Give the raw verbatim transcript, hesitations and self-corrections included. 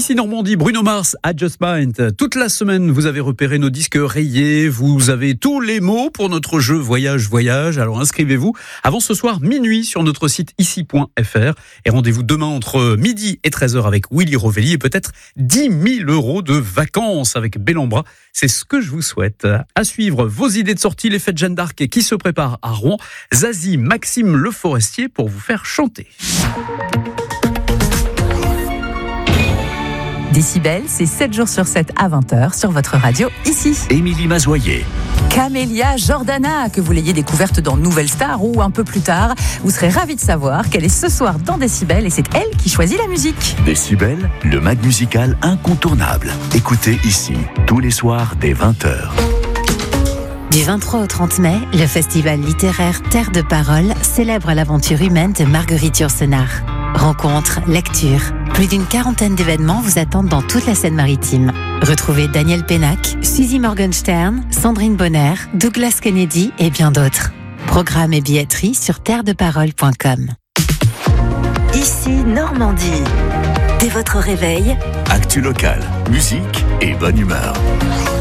Ici Normandie, Bruno Mars, I Just Might. Toute la semaine, vous avez repéré nos disques rayés, vous avez tous les mots pour notre jeu Voyage Voyage. Alors inscrivez-vous avant ce soir minuit sur notre site ici point f r et rendez-vous demain entre midi et treize heures avec Willy Rovelli et peut-être dix mille euros de vacances avec Bellambra. C'est ce que je vous souhaite. À suivre, vos idées de sortie, les fêtes Jeanne d'Arc qui se préparent à Rouen. Zazie, Maxime Le Forestier pour vous faire chanter. Décibel, c'est sept jours sur sept à vingt heures sur votre radio ici. Émilie Mazoyer. Camélia Jordana, que vous l'ayez découverte dans Nouvelle Star ou un peu plus tard, vous serez ravis de savoir qu'elle est ce soir dans Décibel et c'est elle qui choisit la musique. Décibel, le mag musical incontournable. Écoutez ici, tous les soirs dès vingt heures. Du vingt-trois au trente mai, le festival littéraire Terre de Parole célèbre l'aventure humaine de Marguerite Yourcenar. Rencontres, lectures, plus d'une quarantaine d'événements vous attendent dans toute la Seine-Maritime. Retrouvez Daniel Pénac, Suzy Morgenstern, Sandrine Bonner, Douglas Kennedy et bien d'autres. Programme et billetterie sur terre de parole point com. Ici Normandie. Dès votre réveil, Actu local, musique et bonne humeur.